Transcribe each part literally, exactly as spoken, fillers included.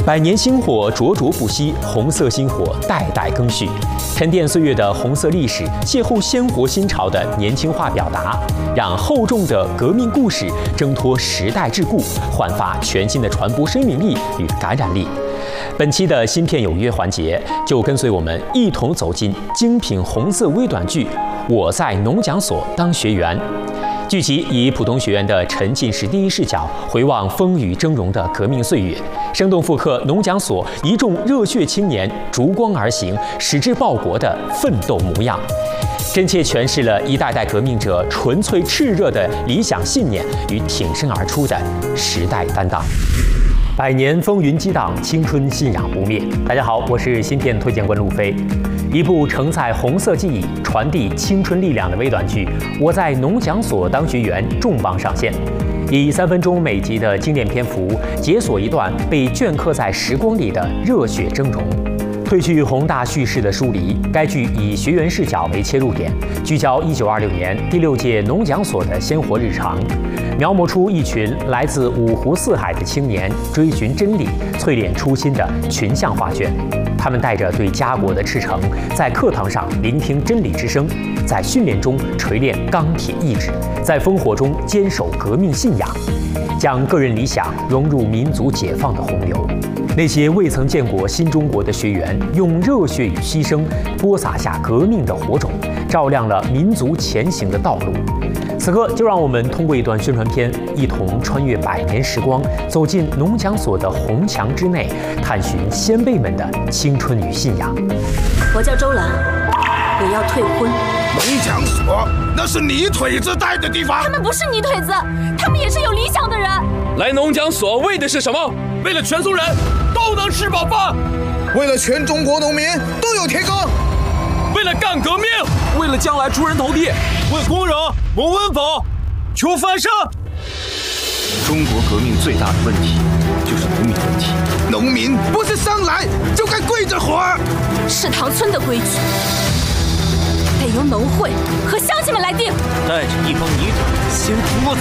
百年星火灼灼不息，红色星火代代更续。沉淀岁月的红色历史，邂逅鲜活新潮的年轻化表达，让厚重的革命故事挣脱时代桎梏，焕发全新的传播生命力与感染力。本期的芯片有约环节，就跟随我们一同走进精品红色微短剧《我在农讲所当学员》。剧集以普通学员的沉浸式第一视角，回望风雨峥嵘的革命岁月，生动复刻农讲所一众热血青年逐光而行、矢志报国的奋斗模样，真切诠释了一代代革命者纯粹炽热的理想信念与挺身而出的时代担当。百年风云激荡，青春信仰不灭。大家好，我是芯片推荐官路飞。一部承载红色记忆、传递青春力量的微短剧《我在农讲所当学员》重磅上线，以三分钟每集的经典篇幅，解锁一段被镌刻在时光里的热血峥嵘。褪去宏大叙事的疏离，该剧以学员视角为切入点，聚焦一九二六年第六届农讲所的鲜活日常，描摹出一群来自五湖四海的青年追寻真理、淬炼初心的群像画卷。他们带着对家国的赤诚，在课堂上聆听真理之声，在训练中锤炼钢铁意志，在烽火中坚守革命信仰，将个人理想融入民族解放的洪流。那些未曾见过新中国的学员，用热血与牺牲播撒下革命的火种，照亮了民族前行的道路。此刻，就让我们通过一段宣传片，一同穿越百年时光，走进农讲所的红墙之内，探寻先辈们的青春与信仰。 我叫周兰，我要退婚。 农讲所，那是泥腿子待的地方。 他们不是泥腿子，他们也是有理想的人。 来农讲所为的是什么？为了全村人都能吃饱饭， 为了全中国农民都有田耕， 为了干革命，为了将来出人头地，为工人谋温饱，求翻身。 中国革命最大的问题就是农民问题。 农民不是生来就该跪着活儿。 是塘村的规矩，得由农会和乡亲们来定。 带着一帮泥腿掀桌子，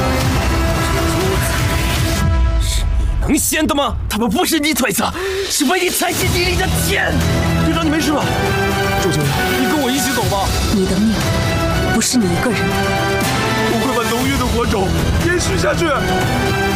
能掀的吗？他们不是泥腿子，是为你踩进地里的田。队长，你没事吧？周警，你跟我一起走吧。 你的命不是你一个人的， 我会把农业的火种延续下去。